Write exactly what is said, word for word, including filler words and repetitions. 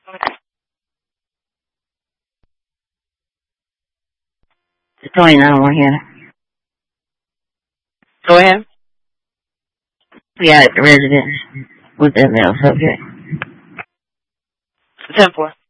The twenty-nine one here. Go ahead. We got the residence with the mail subject. ten four.